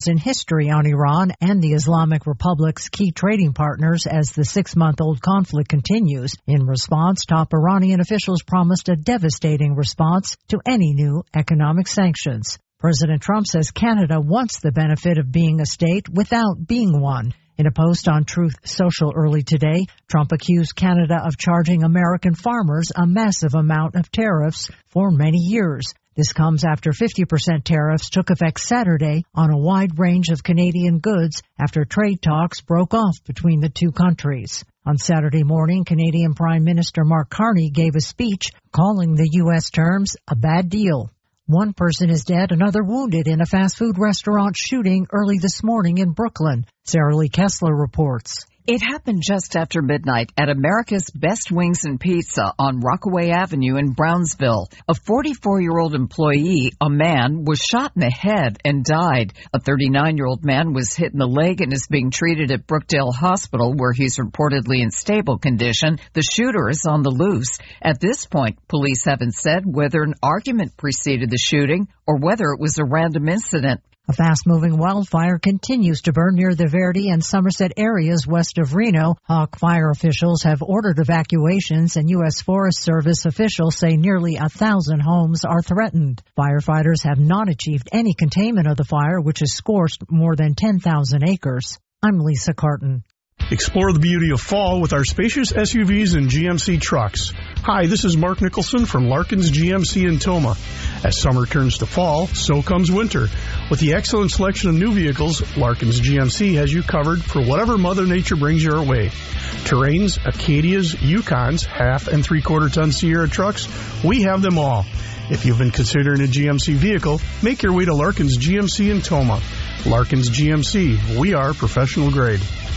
in history on Iran and the Islamic Republic's key trading partners as the 6-month-old conflict continues. In response, top Iranian officials promised a devastating response to any new economic sanctions. President Trump says Canada wants the benefit of being a state without being one. In a post on Truth Social early today, Trump accused Canada of charging American farmers a massive amount of tariffs for many years. This comes after 50% tariffs took effect Saturday on a wide range of Canadian goods after trade talks broke off between the two countries. On Saturday morning, Canadian Prime Minister Mark Carney gave a speech calling the U.S. terms a bad deal. One person is dead, another wounded in a fast food restaurant shooting early this morning in Brooklyn. Sarah Lee Kessler reports. It happened just after midnight at America's Best Wings and Pizza on Rockaway Avenue in Brownsville. A 44-year-old employee, a man, was shot in the head and died. A 39-year-old man was hit in the leg and is being treated at Brookdale Hospital, where he's reportedly in stable condition. The shooter is on the loose. At this point, police haven't said whether an argument preceded the shooting or whether it was a random incident. A fast-moving wildfire continues to burn near the Verdi and Somerset areas west of Reno. Hawk Fire officials have ordered evacuations, and U.S. Forest Service officials say nearly 1,000 homes are threatened. Firefighters have not achieved any containment of the fire, which has scorched more than 10,000 acres. I'm Lisa Carton. Explore the beauty of fall with our spacious SUVs and GMC trucks. Hi, this is Mark Nicholson from Larkin's GMC in Toma. As summer turns to fall, so comes winter. With the excellent selection of new vehicles, Larkin's GMC has you covered for whatever Mother Nature brings your way. Terrains, Acadias, Yukons, 1/2 and 3/4 ton Sierra trucks, we have them all. If you've been considering a GMC vehicle, make your way to Larkin's GMC in Toma. Larkin's GMC, we are professional grade.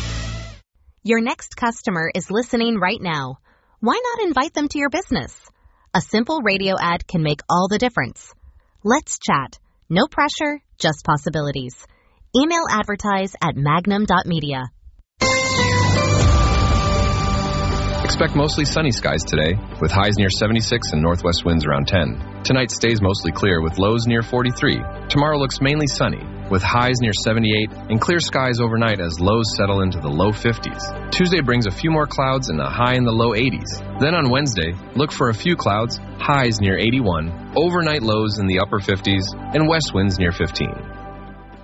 Your next customer is listening right now. Why not invite them to your business? A simple radio ad can make all the difference. Let's chat. No pressure, just possibilities. Email advertise@magnum.media. Expect mostly sunny skies today, with highs near 76 and northwest winds around 10. Tonight stays mostly clear with lows near 43. Tomorrow looks mainly sunny, with highs near 78 and clear skies overnight as lows settle into the low 50s. Tuesday brings a few more clouds and a high in the low 80s. Then on Wednesday, look for a few clouds, highs near 81, overnight lows in the upper 50s, and west winds near 15.